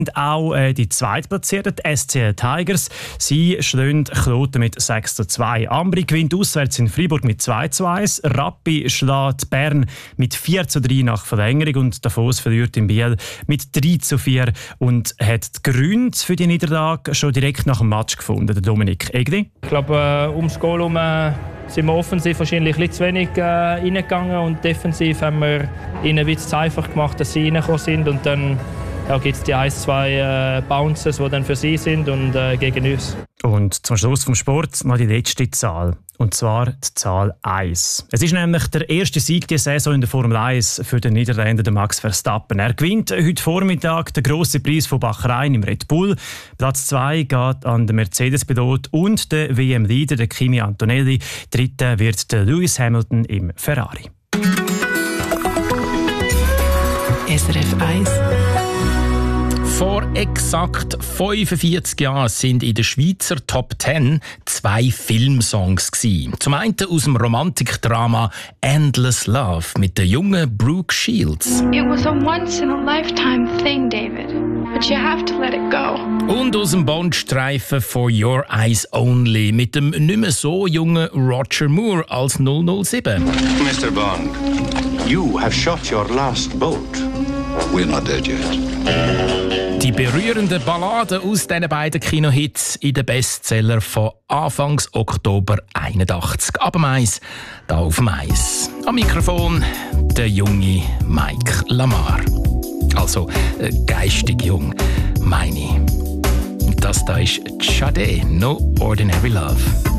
Und auch die Zweitplatzierten, die SCL Tigers, sie schlagen Kloten mit 6:2. Ambri gewinnt auswärts in Freiburg mit 2:1. Rappi schlägt Bern mit 4:3 nach Verlängerung und Davos verliert in Biel mit 3:4 und hat die Gründe für die Niederlage schon direkt nach dem Match gefunden, der Dominik Egli. Ich glaube, ums Goal herum sind wir offensiv wahrscheinlich ein bisschen zu wenig reingegangen und defensiv haben wir ihnen ein bisschen zu einfach gemacht, dass sie reingekommen sind und dann gibt es die 1-2 Bounces, die dann für sie sind und gegen uns. Und zum Schluss vom Sport noch die letzte Zahl. Und zwar die Zahl 1. Es ist nämlich der erste Sieg dieser Saison in der Formel 1 für den Niederländer Max Verstappen. Er gewinnt heute Vormittag den grossen Preis von Bahrain im Red Bull. Platz 2 geht an den Mercedes-Pilot und den WM-Leader, Kimi Antonelli. Dritter wird der Lewis Hamilton im Ferrari. SRF 1. Vor exakt 45 Jahren sind in der Schweizer Top 10 2 Filmsongs gewesen. Zum einen aus dem Romantikdrama Endless Love mit der jungen Brooke Shields. It was a once-in-a-lifetime thing, David. But you have to let it go. Und aus dem Bond-Streifen For Your Eyes Only mit dem nicht mehr so jungen Roger Moore als 007. Mr. Bond, you have shot your last boat. We're not dead yet. Die berührenden Balladen aus diesen beiden Kinohits in den Bestseller von Anfangs Oktober 81. Ab dem Eis, da auf dem Eis. Am Mikrofon der junge Mike Lamar. Also geistig jung, meine ich. Das da ist Sade, No Ordinary Love.